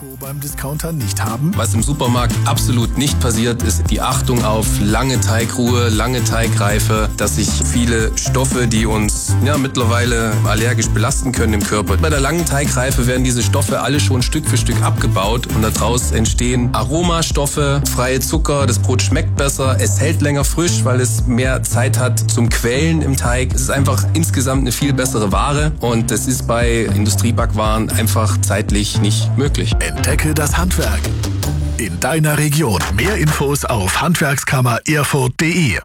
Info beim Discounter nicht haben? Was im Supermarkt absolut nicht passiert, ist die Achtung auf lange Teigruhe, lange Teigreife, dass sich viele Stoffe, die uns mittlerweile allergisch belasten können im Körper. Bei der langen Teigreife werden diese Stoffe alle schon Stück für Stück abgebaut und daraus entstehen Aromastoffe, freie Zucker, das Brot schmeckt besser, es hält länger frisch, weil es mehr Zeit hat zum Quellen im Teig. Es ist einfach insgesamt eine viel bessere Ware und das ist bei Industriebackwaren einfach zeitlich nicht möglich. Entdecke das Handwerk in deiner Region. Mehr Infos auf handwerkskammererfurt.de.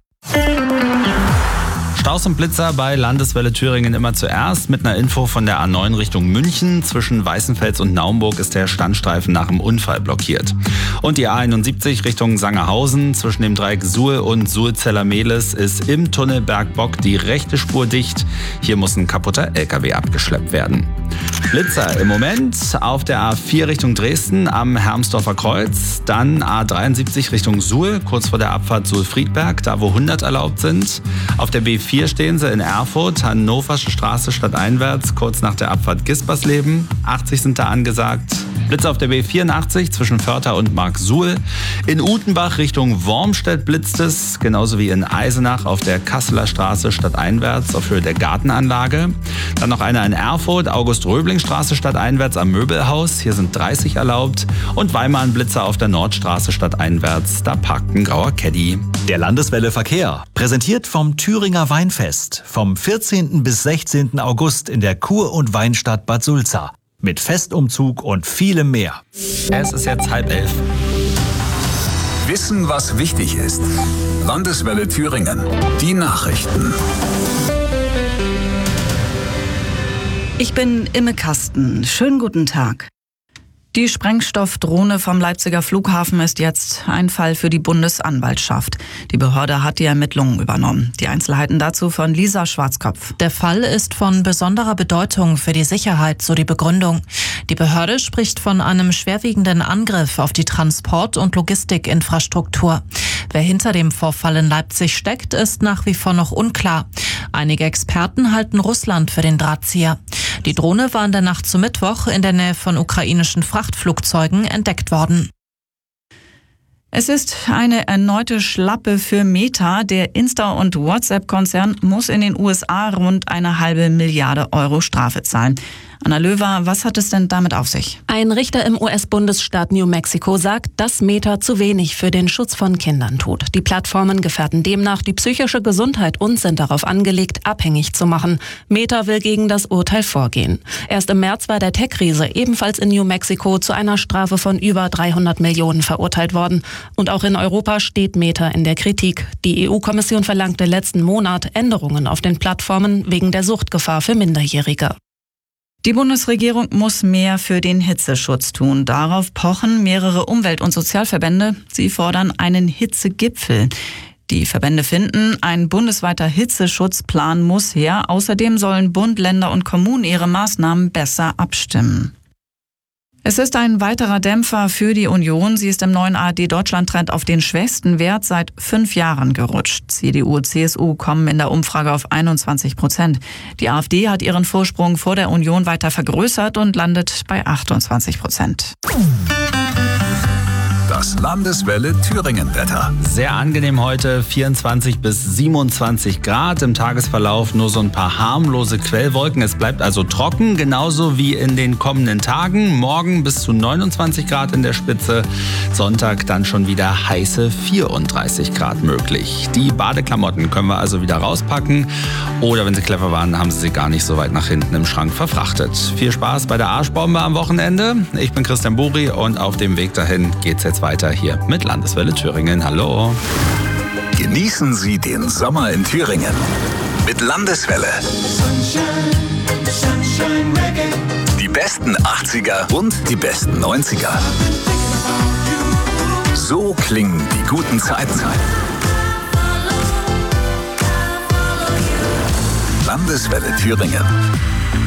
Staus und Blitzer bei Landeswelle Thüringen immer zuerst mit einer Info von der A9 Richtung München. Zwischen Weißenfels und Naumburg ist der Standstreifen nach dem Unfall blockiert. Und die A71 Richtung Sangerhausen zwischen dem Dreieck Suhl und Suhl-Zellermehlis ist im Tunnel Bergbock die rechte Spur dicht. Hier muss ein kaputter LKW abgeschleppt werden. Blitzer im Moment auf der A4 Richtung Dresden am Hermsdorfer Kreuz, dann A73 Richtung Suhl, kurz vor der Abfahrt Suhl-Friedberg, da wo 100 erlaubt sind. Auf der B4 stehen sie in Erfurt, Hannoversche Straße stadteinwärts, kurz nach der Abfahrt Gispersleben. 80 sind da angesagt. Blitzer auf der B84 zwischen Förther und Marksuhl. In Utenbach Richtung Wormstedt blitzt es, genauso wie in Eisenach auf der Kasseler Straße stadteinwärts auf Höhe der Gartenanlage. Dann noch einer in Erfurt, August-Röbling-Straße stadteinwärts am Möbelhaus. Hier sind 30 erlaubt. Und Weimar ein Blitzer auf der Nordstraße stadteinwärts. Da parkt ein grauer Caddy. Der Landeswelle Verkehr, präsentiert vom Thüringer Weinfest. Vom 14. bis 16. August in der Kur- und Weinstadt Bad Sulza. Mit Festumzug und vielem mehr. Es ist jetzt 10:30. Wissen, was wichtig ist. Landeswelle Thüringen. Die Nachrichten. Ich bin Imme Kasten. Schönen guten Tag. Die Sprengstoffdrohne vom Leipziger Flughafen ist jetzt ein Fall für die Bundesanwaltschaft. Die Behörde hat die Ermittlungen übernommen. Die Einzelheiten dazu von Lisa Schwarzkopf. Der Fall ist von besonderer Bedeutung für die Sicherheit, so die Begründung. Die Behörde spricht von einem schwerwiegenden Angriff auf die Transport- und Logistikinfrastruktur. Wer hinter dem Vorfall in Leipzig steckt, ist nach wie vor noch unklar. Einige Experten halten Russland für den Drahtzieher. Die Drohne war in der Nacht zu Mittwoch in der Nähe von ukrainischen Frachtflugzeugen entdeckt worden. Es ist eine erneute Schlappe für Meta. Der Insta- und WhatsApp-Konzern muss in den USA rund 1,5 Milliarde Euro Strafe zahlen. Anna Löwer, was hat es denn damit auf sich? Ein Richter im US-Bundesstaat New Mexico sagt, dass Meta zu wenig für den Schutz von Kindern tut. Die Plattformen gefährden demnach die psychische Gesundheit und sind darauf angelegt, abhängig zu machen. Meta will gegen das Urteil vorgehen. Erst im März war der Tech-Riese ebenfalls in New Mexico zu einer Strafe von über 300 Millionen verurteilt worden. Und auch in Europa steht Meta in der Kritik. Die EU-Kommission verlangte letzten Monat Änderungen auf den Plattformen wegen der Suchtgefahr für Minderjährige. Die Bundesregierung muss mehr für den Hitzeschutz tun. Darauf pochen mehrere Umwelt- und Sozialverbände. Sie fordern einen Hitzegipfel. Die Verbände finden, ein bundesweiter Hitzeschutzplan muss her. Außerdem sollen Bund, Länder und Kommunen ihre Maßnahmen besser abstimmen. Es ist ein weiterer Dämpfer für die Union. Sie ist im neuen ARD-Deutschland-Trend auf den schwächsten Wert seit 5 Jahren gerutscht. CDU und CSU kommen in der Umfrage auf 21%. Die AfD hat ihren Vorsprung vor der Union weiter vergrößert und landet bei 28%. Das Landeswelle Thüringen-Wetter. Sehr angenehm heute, 24 bis 27 Grad. Im Tagesverlauf nur so ein paar harmlose Quellwolken. Es bleibt also trocken, genauso wie in den kommenden Tagen. Morgen bis zu 29 Grad in der Spitze. Sonntag dann schon wieder heiße 34 Grad möglich. Die Badeklamotten können wir also wieder rauspacken. Oder wenn Sie clever waren, haben Sie sie gar nicht so weit nach hinten im Schrank verfrachtet. Viel Spaß bei der Arschbombe am Wochenende. Ich bin Christian Buri und auf dem Weg dahin geht's jetzt weiter hier mit Landeswelle Thüringen. Hallo. Genießen Sie den Sommer in Thüringen mit Landeswelle. Die besten 80er und die besten 90er. So klingen die guten Zeiten. Landeswelle Thüringen.